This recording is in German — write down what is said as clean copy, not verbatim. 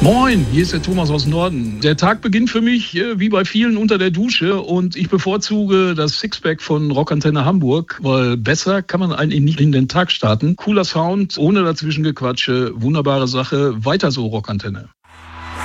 Moin, hier ist der Thomas aus Norden. Der Tag beginnt für mich wie bei vielen unter der Dusche und ich bevorzuge das Sixpack von Rockantenne Hamburg, weil besser kann man eigentlich nicht in den Tag starten. Cooler Sound, ohne dazwischen Gequatsche, wunderbare Sache, weiter so Rockantenne.